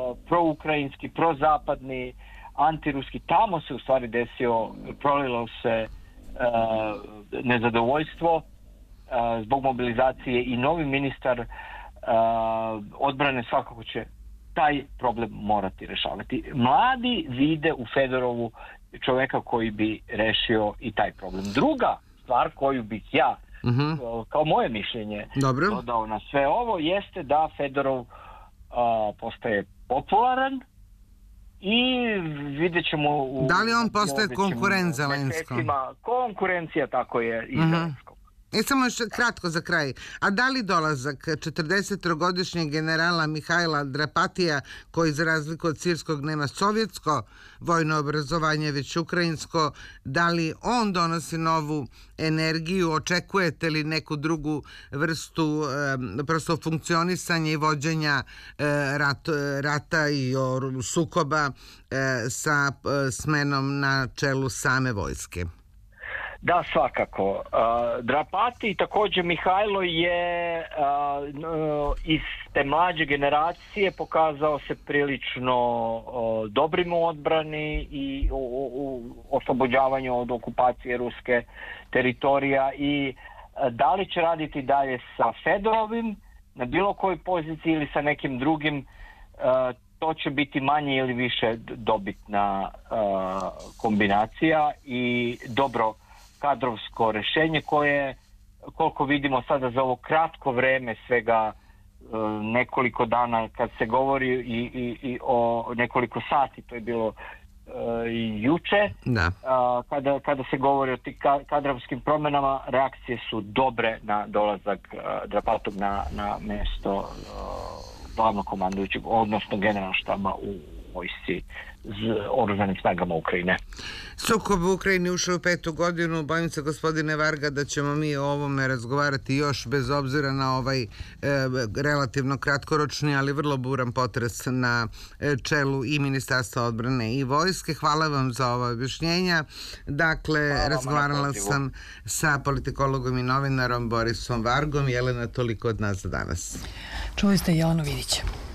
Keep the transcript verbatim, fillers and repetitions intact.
proukrajinski, prozapadni, antiruski. Tamo se u stvari desio, prolilo se uh, nezadovoljstvo uh, zbog mobilizacije i novi ministar uh, odbrane svakako će taj problem morati rešavati. Mladi vide u Fedorovu čoveka koji bi rešio i taj problem. Druga stvar koju bih ja, uh-huh. kao moje mišljenje, Dobro. dodao na sve ovo, jeste da Fedorov uh, postaje popularan i vidjet ćemo... U, da li on postaje konkurent Zelenskom? Konkurencija, tako je, i uh-huh. Zelenskom. E, samo još kratko za kraj. A da li dolazak četrdesettrogodišnjeg generala Mihajla Drapatija, koji za razliku od sirskog nema sovjetsko vojno obrazovanje, već ukrajinsko, da li on donosi novu energiju? Očekujete li neku drugu vrstu e, prosto funkcionisanja i vođenja e, rat, rata i o, sukoba e, sa e, smenom na čelu same vojske? Da, svakako. Uh, Drapati, također Mihajlo je uh, iz te mlađe generacije pokazao se prilično uh, dobrim u odbrani i u, u, u oslobođavanju od okupacije ruske teritorija i uh, da li će raditi dalje sa Fedorovim na bilo kojoj poziciji ili sa nekim drugim, uh, to će biti manje ili više dobitna uh, kombinacija i dobro kadrovsko rešenje koje, koliko vidimo sada za ovo kratko vreme, svega e, nekoliko dana kad se govori i, i, i o nekoliko sati, to je bilo e, juče, da. a, kada, kada se govori o tim kadrovskim promjenama, reakcije su dobre na dolazak Drapatog na, na mjesto glavnog komandujućeg, odnosno generalštaba u vojsci oružanim snagama Ukrajine. Sukob u Ukrajini ušao u petu godinu. Bojim se, gospodine Varga, da ćemo mi o ovome razgovarati još bez obzira na ovaj e, relativno kratkoročni, ali vrlo buran potres na e, čelu i Ministarstva odbrane i vojske. Hvala vam za ova objašnjenja. Dakle, Hvala razgovarala sam sa politikologom i novinarom Borisom Vargom. Jelena, toliko od nas za danas. Čuli ste Jelenu Vidića.